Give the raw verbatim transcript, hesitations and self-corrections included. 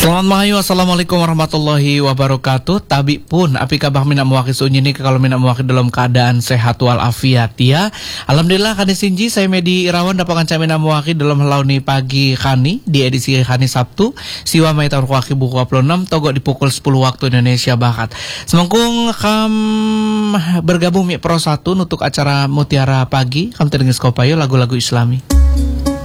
Selamat mahayu, assalamualaikum warahmatullahi wabarakatuh. Tabi pun, api kabah mina mewakil sunyini kalau mina mewakil dalam keadaan sehat walafiat ya. Alhamdulillah kani sinji saya Medi Irawan dapat kami mina mewakil dalam launi pagi kani di edisi kani Sabtu. Siwa Mei tahun kuaki buku dua puluh enam togo di pukul sepuluh waktu Indonesia Barat. Semangkung kam bergabung mi pro satu untuk acara Mutiara Pagi. Kam terdengis kopayo lagu-lagu Islami.